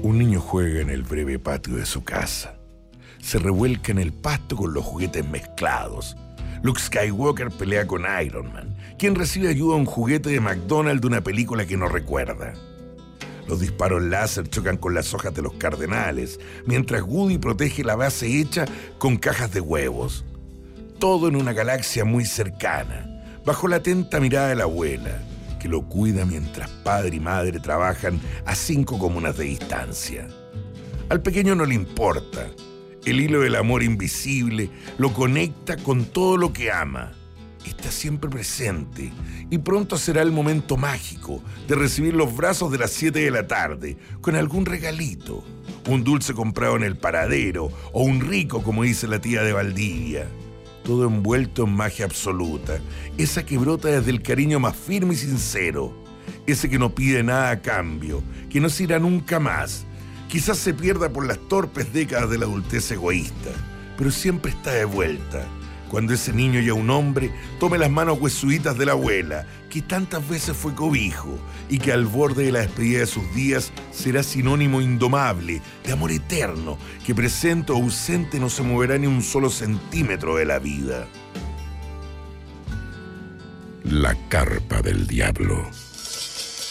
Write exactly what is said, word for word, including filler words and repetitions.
Un niño juega en el breve patio de su casa. Se revuelca en el pasto con los juguetes mezclados. Luke Skywalker pelea con Iron Man, quien recibe ayuda a un juguete de McDonald's de una película que no recuerda. Los disparos láser chocan con las hojas de los cardenales, mientras Woody protege la base hecha con cajas de huevos. Todo en una galaxia muy cercana, bajo la atenta mirada de la abuela, que lo cuida mientras padre y madre trabajan a cinco comunas de distancia. Al pequeño no le importa. El hilo del amor invisible lo conecta con todo lo que ama. Está siempre presente y pronto será el momento mágico de recibir los brazos de las siete de la tarde con algún regalito, un dulce comprado en el paradero o un rico, como dice la tía de Valdivia. Todo envuelto en magia absoluta, esa que brota desde el cariño más firme y sincero, ese que no pide nada a cambio, que no se irá nunca más. Quizás se pierda por las torpes décadas de la adultez egoísta, pero siempre está de vuelta. Cuando ese niño ya un hombre tome las manos huesuditas de la abuela, que tantas veces fue cobijo y que al borde de la despedida de sus días será sinónimo indomable de amor eterno, que presente o ausente no se moverá ni un solo centímetro de la vida. La carpa del diablo.